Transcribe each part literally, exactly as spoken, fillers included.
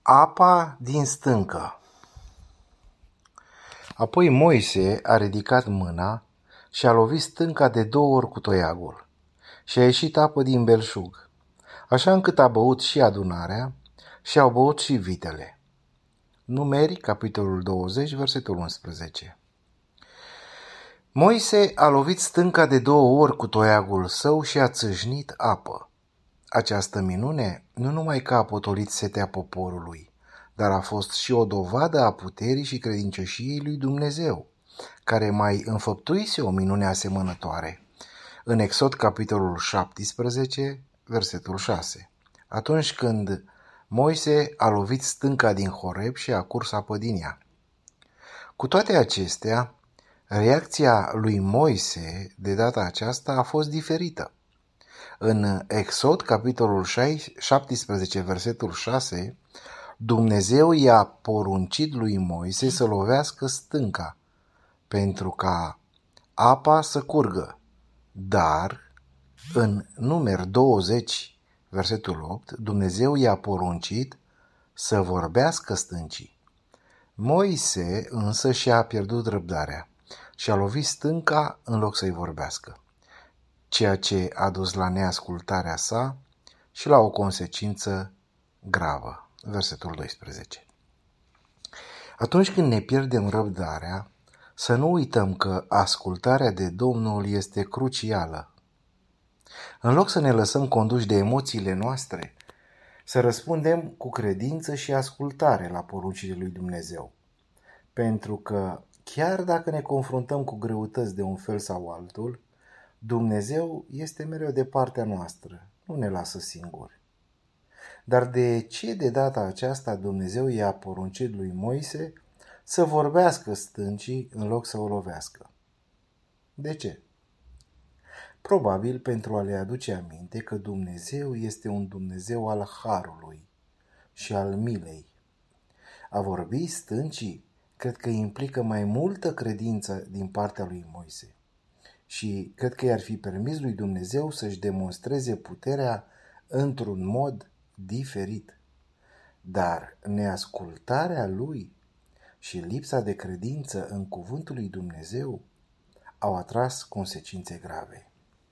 Apa din stâncă. Apoi Moise a ridicat mâna și a lovit stânca de două ori cu toiagul și a ieșit apă din belșug, așa încât a băut și adunarea și au băut și vitele. Numeri, capitolul douăzeci, versetul unsprezece. Moise a lovit stânca de două ori cu toiagul său și a țâșnit apă. Această minune nu numai că a potolit setea poporului, dar a fost și o dovadă a puterii și credincioșiei lui Dumnezeu, care mai înfăptuise o minune asemănătoare. În Exod, capitolul șaptesprezece, versetul șase, atunci când Moise a lovit stânca din Horeb și a curs apă din ea. Cu toate acestea, reacția lui Moise de data aceasta a fost diferită. În Exod, capitolul șaptesprezece, versetul șase, Dumnezeu i-a poruncit lui Moise să lovească stânca pentru ca apa să curgă. Dar în Numeri douăzeci, versetul opt, Dumnezeu i-a poruncit să vorbească stâncii. Moise însă și-a pierdut răbdarea și a lovit stânca în loc să-i vorbească, ceea ce a dus la neascultarea sa și la o consecință gravă. Versetul doisprezece. Atunci când ne pierdem răbdarea, să nu uităm că ascultarea de Domnul este crucială. În loc să ne lăsăm conduși de emoțiile noastre, să răspundem cu credință și ascultare la poruncile lui Dumnezeu. Pentru că chiar dacă ne confruntăm cu greutăți de un fel sau altul, Dumnezeu este mereu de partea noastră, nu ne lasă singuri. Dar de ce de data aceasta Dumnezeu i-a poruncit lui Moise să vorbească stâncii în loc să o lovească? De ce? Probabil pentru a le aduce aminte că Dumnezeu este un Dumnezeu al harului și al milei. A vorbi stâncii cred că implică mai multă credință din partea lui Moise și cred că i-ar fi permis lui Dumnezeu să-și demonstreze puterea într-un mod diferit. Dar neascultarea lui și lipsa de credință în cuvântul lui Dumnezeu au atras consecințe grave.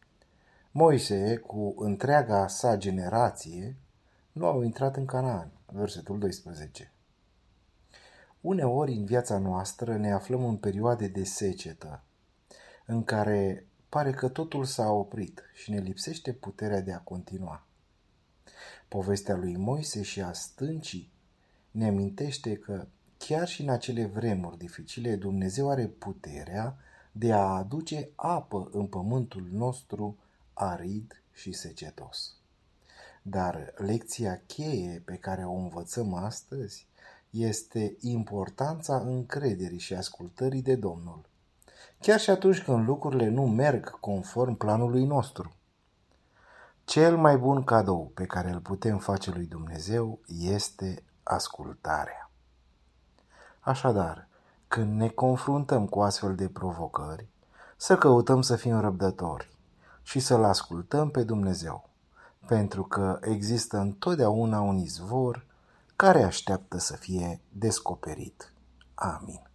Moise, cu întreaga sa generație, nu au intrat în Canaan, versetul doisprezece. Uneori în viața noastră ne aflăm în perioade de secetă, în care pare că totul s-a oprit și ne lipsește puterea de a continua. Povestea lui Moise și a stâncii ne amintește că chiar și în acele vremuri dificile, Dumnezeu are puterea de a aduce apă în pământul nostru arid și secetos. Dar lecția cheie pe care o învățăm astăzi este importanța încrederii și ascultării de Domnul, chiar și atunci când lucrurile nu merg conform planului nostru. Cel mai bun cadou pe care îl putem face lui Dumnezeu este ascultarea. Așadar, când ne confruntăm cu astfel de provocări, să căutăm să fim răbdători și să-L ascultăm pe Dumnezeu, pentru că există întotdeauna un izvor care așteaptă să fie descoperit. Amin.